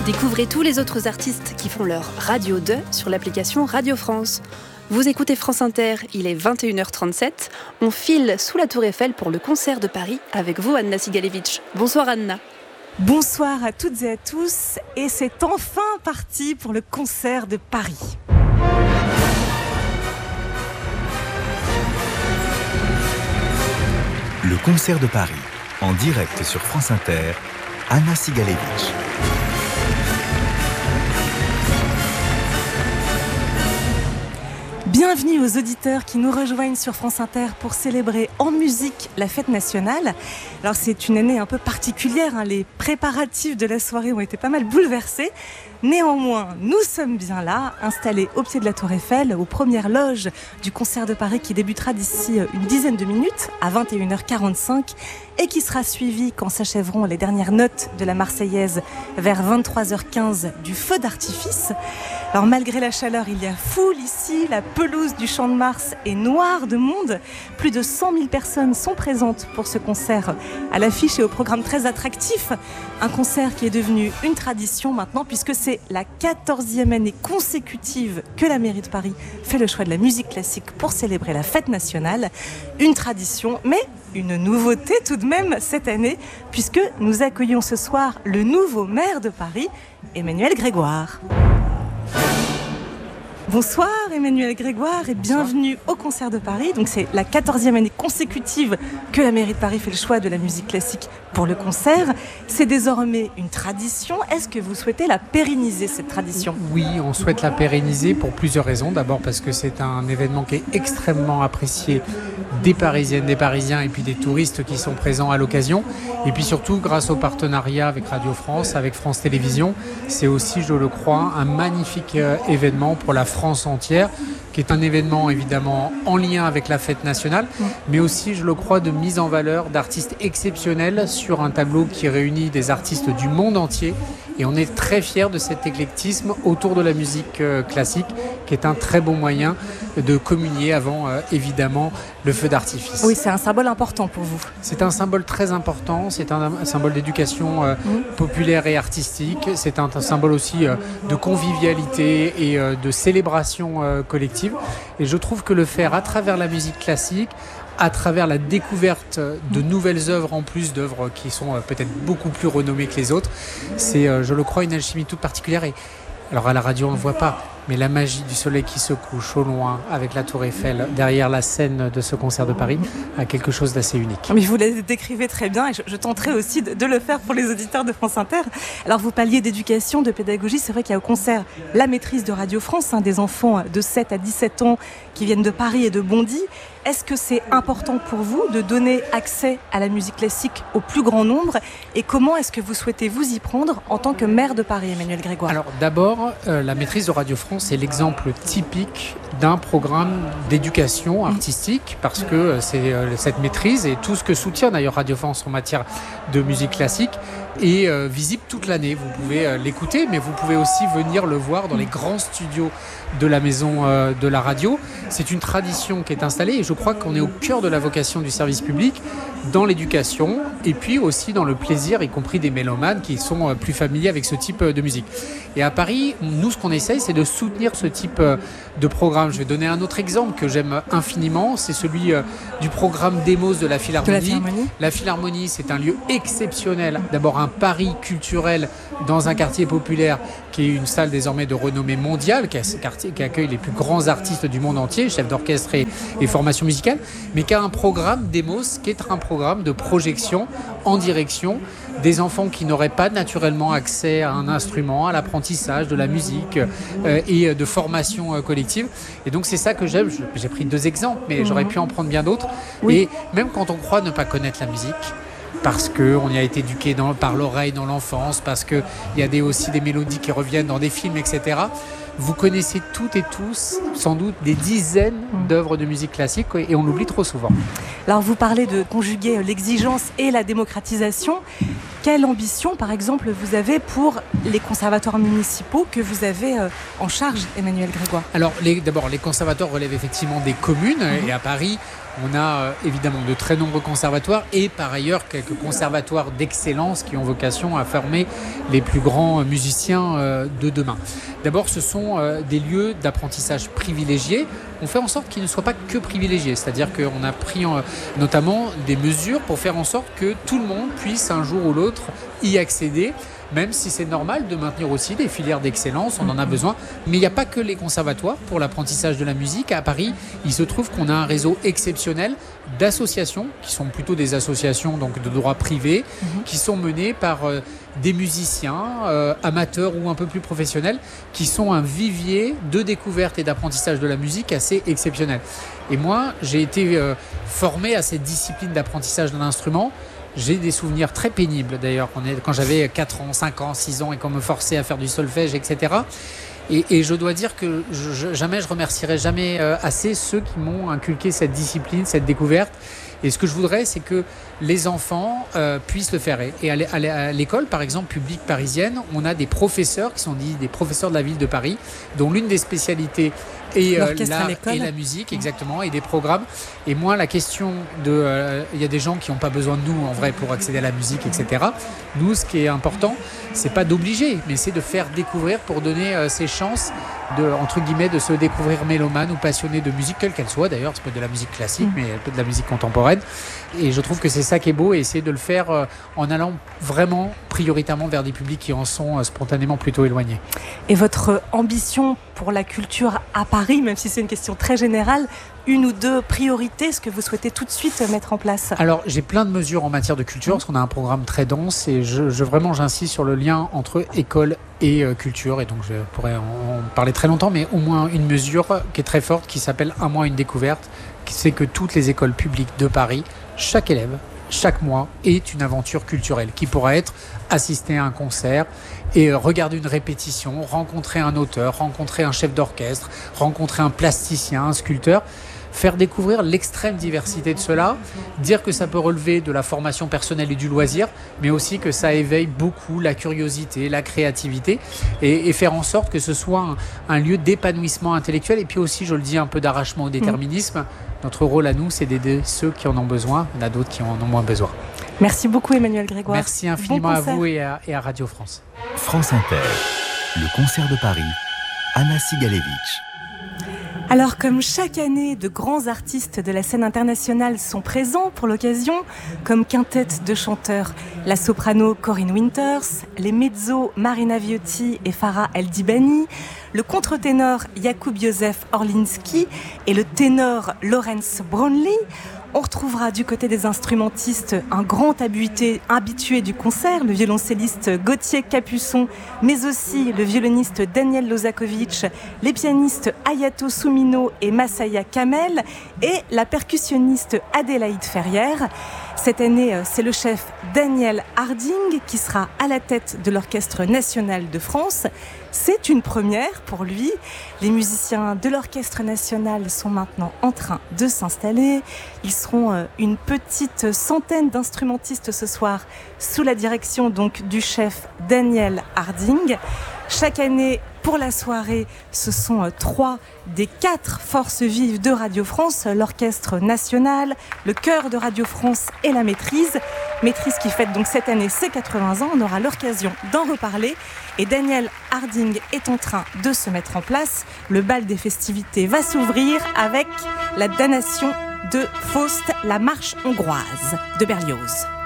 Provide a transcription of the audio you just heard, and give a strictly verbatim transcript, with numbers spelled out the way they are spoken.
Découvrez tous les autres artistes qui font leur Radio deux sur l'application Radio France. Vous écoutez France Inter, il est vingt et une heures trente-sept. On file sous la Tour Eiffel pour le concert de Paris avec vous, Anna Sigalevitch. Bonsoir Anna. Bonsoir à toutes et à tous. Et c'est enfin parti pour le concert de Paris. Le concert de Paris, en direct sur France Inter, Anna Sigalevitch. Bienvenue aux auditeurs qui nous rejoignent sur France Inter pour célébrer en musique la fête nationale. Alors c'est une année un peu particulière, hein. Les préparatifs de la soirée ont été pas mal bouleversés. Néanmoins, nous sommes bien là, installés au pied de la Tour Eiffel, aux premières loges du concert de Paris qui débutera d'ici une dizaine de minutes à vingt et une heures quarante-cinq et qui sera suivi quand s'achèveront les dernières notes de la Marseillaise vers vingt-trois heures quinze du feu d'artifice. Alors malgré la chaleur, il y a foule ici, la pelouse du Champ de Mars est noire de monde. Plus de cent mille personnes sont présentes pour ce concert à l'affiche et au programme très attractif. Un concert qui est devenu une tradition maintenant puisque c'est la quatorzième année consécutive que la mairie de Paris fait le choix de la musique classique pour célébrer la fête nationale. Une tradition, mais une nouveauté tout de même cette année puisque nous accueillons ce soir le nouveau maire de Paris, Emmanuel Grégoire. Bonsoir Emmanuel Grégoire et bienvenue au concert de Paris. Donc c'est la quatorzième année consécutive que la mairie de Paris fait le choix de la musique classique pour le concert. C'est désormais une tradition. Est-ce que vous souhaitez la pérenniser, cette tradition ? Oui, on souhaite la pérenniser pour plusieurs raisons. D'abord parce que c'est un événement qui est extrêmement apprécié des Parisiennes, des Parisiens et puis des touristes qui sont présents à l'occasion. Et puis surtout grâce au partenariat avec Radio France, avec France Télévisions. C'est aussi, je le crois, un magnifique événement pour la France France entière, qui est un événement évidemment en lien avec la fête nationale, mais aussi, je le crois, de mise en valeur d'artistes exceptionnels sur un tableau qui réunit des artistes du monde entier. Et on est très fiers de cet éclectisme autour de la musique classique, qui est un très bon moyen de communier avant, euh, évidemment, le feu d'artifice. Oui, c'est un symbole important pour vous. C'est un symbole très important, c'est un, un symbole d'éducation euh, mmh. populaire et artistique, c'est un, un symbole aussi euh, de convivialité et euh, de célébration euh, collective. Et je trouve que le faire à travers la musique classique, à travers la découverte de nouvelles œuvres, en plus d'œuvres qui sont euh, peut-être beaucoup plus renommées que les autres, c'est, euh, je le crois, une alchimie toute particulière. Et alors à la radio, on ne le voit pas, mais la magie du soleil qui se couche au loin avec la Tour Eiffel derrière la scène de ce concert de Paris a quelque chose d'assez unique. Mais vous le décrivez très bien et je, je tenterai aussi de, de le faire pour les auditeurs de France Inter. Alors vous parliez d'éducation, de pédagogie, c'est vrai qu'il y a au concert la maîtrise de Radio France, hein, des enfants de sept à dix-sept ans qui viennent de Paris et de Bondy. Est-ce que c'est important pour vous de donner accès à la musique classique au plus grand nombre et comment est-ce que vous souhaitez vous y prendre en tant que maire de Paris, Emmanuel Grégoire ? Alors d'abord, euh, la maîtrise de Radio France c'est l'exemple typique d'un programme d'éducation artistique parce que euh, c'est euh, cette maîtrise et tout ce que soutient d'ailleurs Radio France en matière de musique classique est euh, visible toute l'année. Vous pouvez euh, l'écouter, mais vous pouvez aussi venir le voir dans les grands studios de la maison euh, de la radio. C'est une tradition qui est installée et je crois qu'on est au cœur de la vocation du service public dans l'éducation et puis aussi dans le plaisir, y compris des mélomanes qui sont euh, plus familiers avec ce type euh, de musique. Et à Paris, nous, ce qu'on essaye, c'est de soutenir ce type euh, de programme. Je vais donner un autre exemple que j'aime infiniment, c'est celui euh, du programme Demos de la Philharmonie. De la Philharmonie. La Philharmonie, c'est un lieu exceptionnel. D'abord, un pari culturel dans un quartier populaire qui est une salle désormais de renommée mondiale, qui, a ce quartier, qui accueille les plus grands artistes du monde entier, chefs d'orchestre et, et formation musicale, mais qui a un programme Demos, qui est un programme de projection en direction des enfants qui n'auraient pas naturellement accès à un instrument, à l'apprentissage de la musique euh, et de formation euh, collective. Et donc c'est ça que j'aime. J'ai pris deux exemples, mais mmh. j'aurais pu en prendre bien d'autres. Oui. Et même quand on croit ne pas connaître la musique, parce qu'on y a été éduqué dans, par l'oreille dans l'enfance, parce qu'il y a des, aussi des mélodies qui reviennent dans des films, et cetera. Vous connaissez toutes et tous, sans doute, des dizaines d'œuvres de musique classique et on l'oublie trop souvent. Alors vous parlez de conjuguer l'exigence et la démocratisation. Quelle ambition, par exemple, vous avez pour les conservatoires municipaux que vous avez en charge, Emmanuel Grégoire ? Alors les, d'abord, les conservatoires relèvent effectivement des communes mmh. et à Paris, On a euh, évidemment de très nombreux conservatoires et par ailleurs quelques conservatoires d'excellence qui ont vocation à former les plus grands musiciens euh, de demain. D'abord, ce sont euh, des lieux d'apprentissage privilégiés. On fait en sorte qu'ils ne soient pas que privilégiés, c'est-à-dire qu'on a pris euh, notamment des mesures pour faire en sorte que tout le monde puisse un jour ou l'autre y accéder, même si c'est normal de maintenir aussi des filières d'excellence, on en a besoin. Mais il n'y a pas que les conservatoires pour l'apprentissage de la musique. À Paris, il se trouve qu'on a un réseau exceptionnel d'associations, qui sont plutôt des associations donc, de droit privé, mmh. qui sont menées par euh, des musiciens, euh, amateurs ou un peu plus professionnels, qui sont un vivier de découverte et d'apprentissage de la musique assez exceptionnel. Et moi, j'ai été euh, formé à cette discipline d'apprentissage d'un instrument. J'ai des souvenirs très pénibles d'ailleurs quand j'avais quatre ans, cinq ans, six ans et qu'on me forçait à faire du solfège, et cetera. Et, et je dois dire que je, jamais je remercierai jamais euh, assez ceux qui m'ont inculqué cette discipline, cette découverte. Et ce que je voudrais, c'est que les enfants euh, puissent le faire. Et à l'école, par exemple, publique parisienne, on a des professeurs qui sont dits des professeurs de la ville de Paris, dont l'une des spécialités est euh, l'art et la musique, exactement, et des programmes. Et moi, la question de... Il euh, y a des gens qui n'ont pas besoin de nous, en vrai, pour accéder à la musique, et cetera. Nous, ce qui est important, c'est pas d'obliger, mais c'est de faire découvrir pour donner euh, ces chances de, entre guillemets, de se découvrir mélomane ou passionné de musique, quelle qu'elle soit. D'ailleurs, ça peut être de la musique classique, mais elle peut être de la musique contemporaine. Et je trouve que c'est ça qui est beau, et essayer de le faire euh, en allant vraiment prioritairement vers des publics qui en sont euh, spontanément plutôt éloignés. Et votre ambition pour la culture à Paris, même si c'est une question très générale, une ou deux priorités, ce que vous souhaitez tout de suite mettre en place? Alors, j'ai plein de mesures en matière de culture, parce qu'on a un programme très dense, et je, je vraiment j'insiste sur le lien entre école et euh, culture, et donc je pourrais en, en parler très longtemps, mais au moins une mesure qui est très forte, qui s'appelle Un mois, une découverte, qui c'est que toutes les écoles publiques de Paris, chaque élève, chaque mois, est une aventure culturelle, qui pourra être assister à un concert et regarder une répétition, rencontrer un auteur, rencontrer un chef d'orchestre, rencontrer un plasticien, un sculpteur, faire découvrir l'extrême diversité de cela, dire que ça peut relever de la formation personnelle et du loisir, mais aussi que ça éveille beaucoup la curiosité, la créativité, et, et faire en sorte que ce soit un, un lieu d'épanouissement intellectuel, et puis aussi, je le dis, un peu d'arrachement au déterminisme. Mmh. Notre rôle à nous, c'est d'aider ceux qui en ont besoin, il y en a d'autres qui en ont moins besoin. Merci beaucoup Emmanuel Grégoire. Merci infiniment bon à vous et à, et à Radio France. France Inter, le concert de Paris, Anna Sigalevitch. Alors, comme chaque année, de grands artistes de la scène internationale sont présents pour l'occasion, comme quintette de chanteurs, la soprano Corinne Winters, les mezzos Marina Viotti et Farah El-Dibani, le contre-ténor Jakub Józef Orlinski et le ténor Lawrence Brownlee. On retrouvera du côté des instrumentistes un grand habitué, habitué du concert, le violoncelliste Gauthier Capuçon, mais aussi le violoniste Daniel Lozakovitch, les pianistes Ayato Soumino et Masaya Kamel et la percussionniste Adélaïde Ferrière. Cette année, c'est le chef Daniel Harding qui sera à la tête de l'Orchestre national de France. C'est une première pour lui. Les musiciens de l'Orchestre national sont maintenant en train de s'installer. Ils seront une petite centaine d'instrumentistes ce soir sous la direction donc du chef Daniel Harding. Chaque année, pour la soirée, ce sont trois des quatre forces vives de Radio France, l'Orchestre national, le chœur de Radio France et la Maîtrise. Maîtrise qui fête donc cette année ses quatre-vingts ans. On aura l'occasion d'en reparler. Et Daniel Harding est en train de se mettre en place. Le bal des festivités va s'ouvrir avec la damnation de Faust, la marche hongroise de Berlioz.